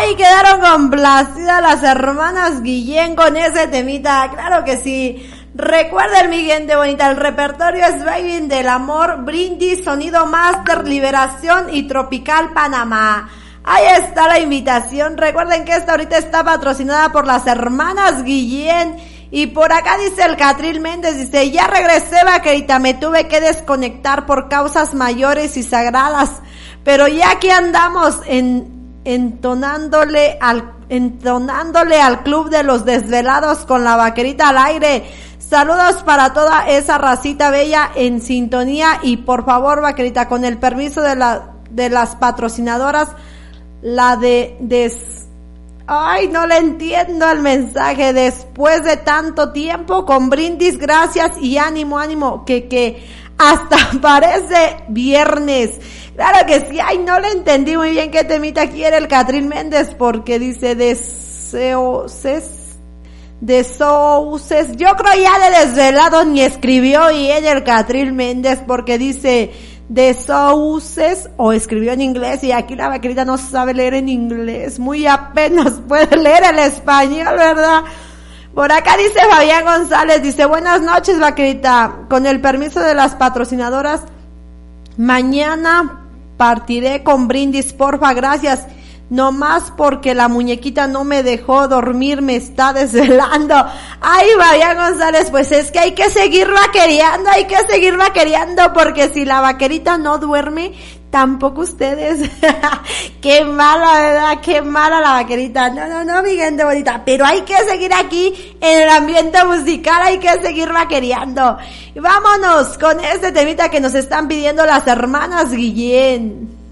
Ahí quedaron complacidas las hermanas Guillén con ese temita, claro que sí. Recuerden, mi gente bonita, el repertorio es Baby del Amor, Brindis, Sonido Master, Liberación y Tropical Panamá. Ahí está la invitación. Recuerden que esta ahorita está patrocinada por las hermanas Guillén. Y por acá dice el Catril Méndez, dice, ya regresé, vaquerita, me tuve que desconectar por causas mayores y sagradas, pero ya aquí andamos entonándole al Club de los Desvelados con la vaquerita al aire. Saludos para toda esa racita bella en sintonía y por favor, vaquerita, con el permiso de las patrocinadoras, ay, no le entiendo el mensaje. Después de tanto tiempo, con brindis, gracias y ánimo, que hasta parece viernes. Claro que sí, ay, no le entendí muy bien qué temita quiere el Catrín Méndez, porque dice desouces. Yo creo ya de desvelado ni escribió y ella el Catrín Méndez, porque dice desouces, o escribió en inglés y aquí la vaquerita no sabe leer en inglés, muy apenas puede leer el español, ¿verdad? Por acá dice Fabián González, dice, buenas noches, vaquerita, con el permiso de las patrocinadoras, mañana partiré con brindis, porfa, gracias, no más porque la muñequita no me dejó dormir, me está desvelando. Ay, Fabián González, pues es que hay que seguir vaquereando, porque si la vaquerita no duerme, tampoco ustedes. Qué mala, ¿verdad? Qué mala la vaquerita. No, mi gente bonita, pero hay que seguir aquí en el ambiente musical, hay que seguir vaquereando. Y vámonos con este temita que nos están pidiendo las hermanas Guillén.